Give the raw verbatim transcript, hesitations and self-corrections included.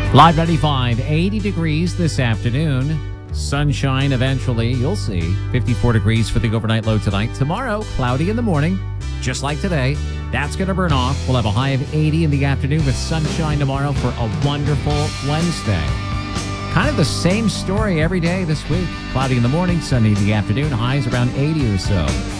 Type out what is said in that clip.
Live ninety-five, eighty degrees this afternoon. Sunshine eventually, you'll see. fifty-four degrees for the overnight low tonight. Tomorrow, cloudy in the morning, just like today. That's going to burn off. We'll have a high of eighty in the afternoon with sunshine tomorrow for a wonderful Wednesday. Kind of the same story every day this week. Cloudy in the morning, sunny in the afternoon, highs around eighty or so.